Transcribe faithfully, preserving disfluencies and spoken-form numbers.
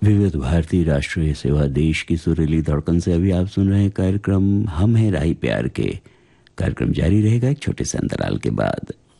विविध भारती राष्ट्रीय सेवा देश की सुरीली धड़कन से अभी आप सुन रहे हैं कार्यक्रम हम हैं राही प्यार के। कार्यक्रम जारी रहेगा एक छोटे से अंतराल के बाद।